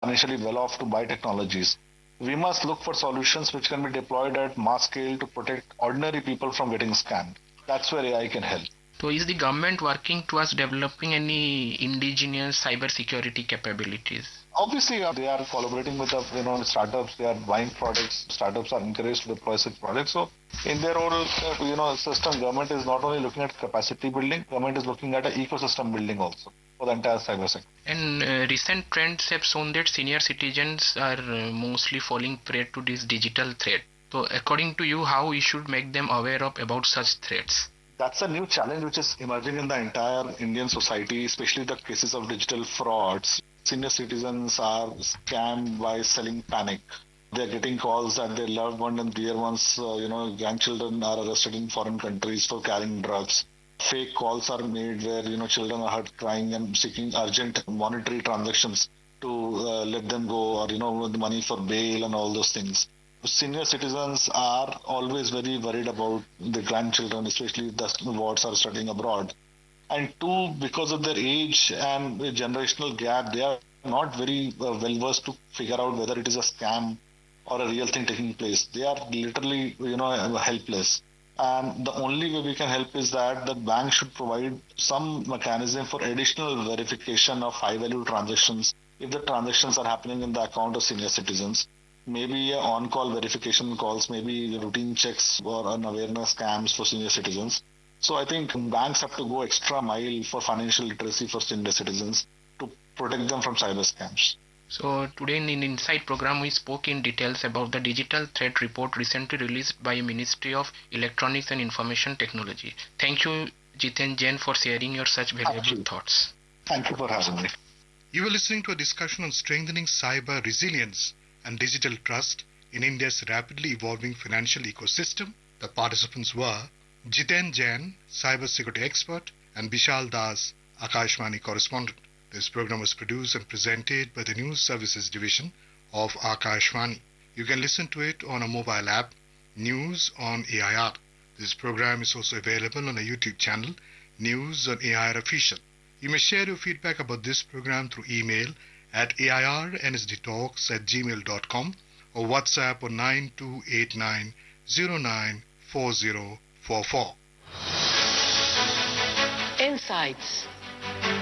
financially well off to buy technologies. We must look for solutions which can be deployed at mass scale to protect ordinary people from getting scammed. That's where AI can help. So is the government working towards developing any indigenous cyber security capabilities? Obviously, they are collaborating with the startups. They are buying products. Startups are encouraged to deploy such products. So, in their whole system, government is not only looking at capacity building. Government is looking at an ecosystem building also for the entire cyber sector. And recent trends have shown that senior citizens are mostly falling prey to this digital threat. So, according to you, how we should make them aware of about such threats? That's a new challenge which is emerging in the entire Indian society, especially the cases of digital frauds. Senior citizens are scammed by selling panic. They're getting calls that their loved one and dear ones, grandchildren are arrested in foreign countries for carrying drugs. Fake calls are made where, children are heard crying and seeking urgent monetary transactions to let them go, or, with money for bail and all those things. Senior citizens are always very worried about the grandchildren, especially the wards are studying abroad. And two, because of their age and the generational gap, they are not very well versed to figure out whether it is a scam or a real thing taking place. They are literally, helpless. And the only way we can help is that the bank should provide some mechanism for additional verification of high-value transactions if the transactions are happening in the account of senior citizens. Maybe on-call verification calls, maybe routine checks or an awareness scams for senior citizens. So I think banks have to go extra mile for financial literacy for senior citizens to protect them from cyber scams. So today in Insight program we spoke in details about the digital threat report recently released by Ministry of Electronics and Information Technology. Thank you, Jiten Jain, for sharing your such valuable thoughts. Thank you for having me. You were listening to a discussion on strengthening cyber resilience and digital trust in India's rapidly evolving financial ecosystem. The participants were Jiten Jain, cybersecurity expert, and Bishal Das, Akashvani correspondent. This program was produced and presented by the News Services Division of Akashvani. You can listen to it on a mobile app, News on AIR. This program is also available on a YouTube channel, News on AIR Official. You may share your feedback about this program through email at airnsdtalks@gmail.com or WhatsApp on 9289094044. Insights.